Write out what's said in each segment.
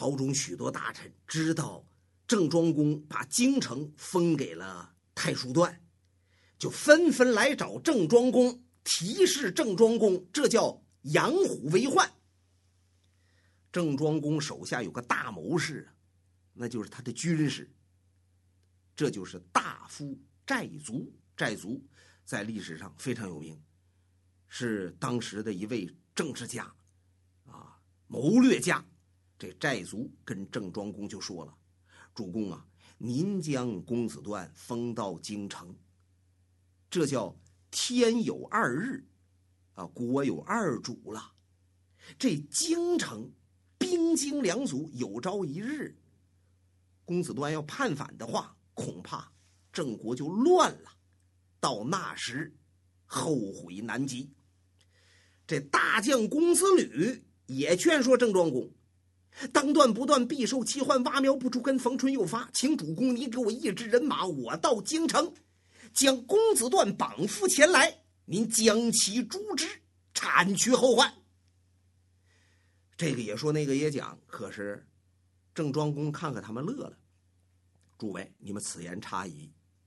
朝中许多大臣知道郑庄公把京城封给了太叔段，就纷纷来找郑庄公，提示郑庄公，这叫养虎为患。郑庄公手下有个大谋士，那就是他的军师，这就是大夫寨族。寨族在历史上非常有名，是当时的一位政治家谋略家。这寨族跟郑庄公就说了，主公啊，您将公子段封到京城，这叫天有二日国有二主了。这京城兵精粮足，有朝一日公子段要叛反的话，恐怕郑国就乱了，到那时后悔难及。这大将公子吕也劝说郑庄公，当断不断，必受其患，蛙苗不出根，逢春又发，请主公你给我一支人马，我到京城将公子段绑缚前来，您将其诛之，铲去后患。这个也说那个也讲，可是郑庄公看看他们乐了。诸位，你们此言差矣，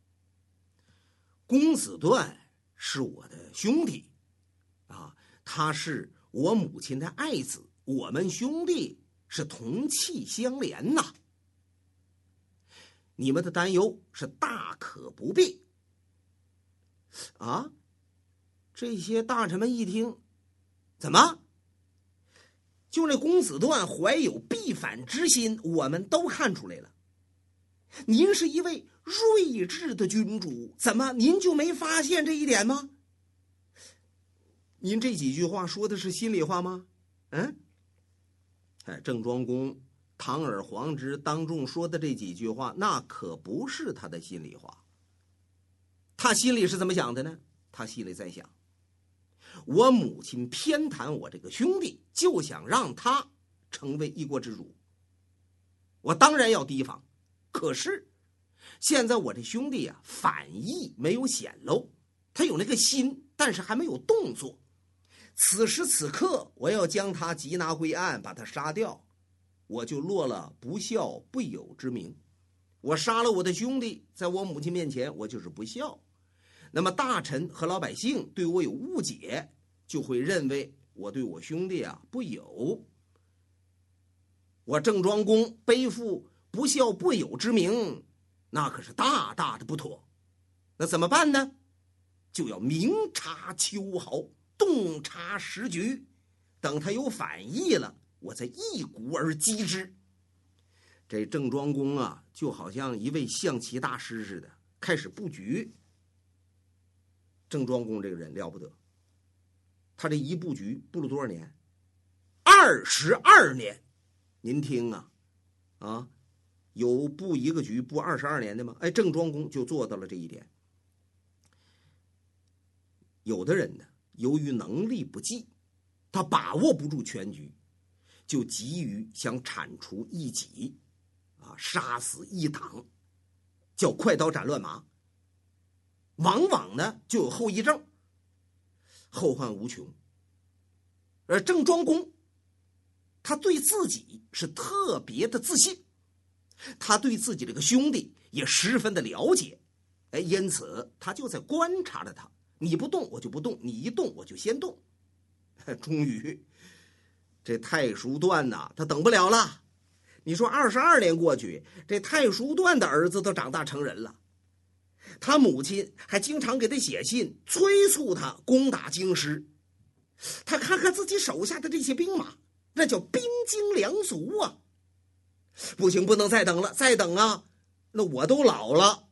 公子段是我的兄弟他是我母亲的爱子，我们兄弟是同气相连呐。你们的担忧是大可不必。这些大臣们一听，怎么？就那公子段怀有必反之心，我们都看出来了。您是一位睿智的君主，怎么您就没发现这一点吗？您这几句话说的是心里话吗？郑庄公堂而皇之当众说的这几句话，那可不是他的心里话。他心里是怎么想的呢？他心里在想，我母亲偏袒我这个兄弟，就想让他成为一国之主，我当然要提防。可是现在我这兄弟反意没有显露，他有那个心，但是还没有动作。此时此刻我要将他缉拿归案，把他杀掉，我就落了不孝不友之名。我杀了我的兄弟，在我母亲面前我就是不孝，那么大臣和老百姓对我有误解，就会认为我对我兄弟不友。我郑庄公背负不孝不友之名，那可是大大的不妥。那怎么办呢？就要明察秋毫，洞察时局，等他有反意了，我再一鼓而击之。这郑庄公就好像一位象棋大师似的，开始布局。郑庄公这个人了不得，他这一布局布了多少年？22年。您听有布一个局布22年的吗？郑庄公就做到了这一点。有的人呢，由于能力不济，他把握不住全局，就急于想铲除异己杀死一党，叫快刀斩乱麻，往往呢就有后遗症，后患无穷。而郑庄公他对自己是特别的自信，他对自己这个兄弟也十分的了解，因此他就在观察着他，你不动我就不动，你一动我就先动。终于这太叔段他等不了了。你说22年过去，这太叔段的儿子都长大成人了，他母亲还经常给他写信催促他攻打京师。他看看自己手下的这些兵马，那叫兵精粮足不行，不能再等了，再等那我都老了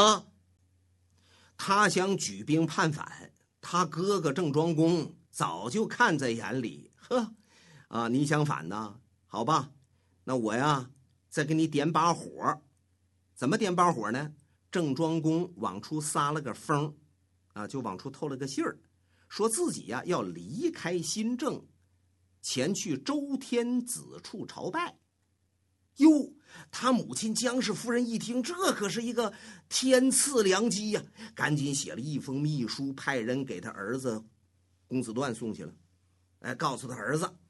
他想举兵叛反，他哥哥郑庄公早就看在眼里，你想反呢？好吧，那我再给你点把火。怎么点把火呢？郑庄公往出撒了个风就往出透了个信儿，说自己要离开新郑，前去周天子处朝拜。哟，他母亲姜氏夫人一听，这可是一个天赐良机呀，赶紧写了一封密书，派人给他儿子公子段送去了。告诉他儿子，